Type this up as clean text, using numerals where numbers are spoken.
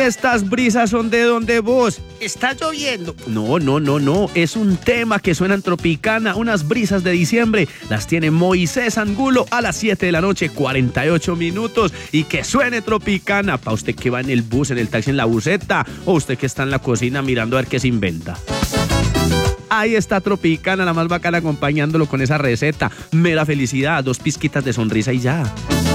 estas brisas son de donde vos. ¿Está lloviendo? No. Es un tema que suena en Tropicana. Unas brisas de diciembre. Las tiene Moisés Angulo a las 7 de la noche, 48 minutos. Y que suene Tropicana. Pa' usted que va en el bus, en el taxi, en la buseta. O usted que está en la cocina mirando a ver qué se inventa. Ahí está Tropicana, la más bacana, acompañándolo con esa receta. Mera felicidad, 2 pizquitas de sonrisa y ya.